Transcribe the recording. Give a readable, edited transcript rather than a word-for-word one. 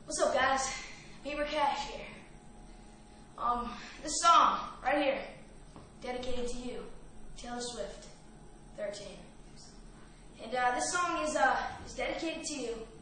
What's up, guys? Paper Cash here. This song right here, dedicated to you, Taylor Swift, 13. And this song is dedicated to you.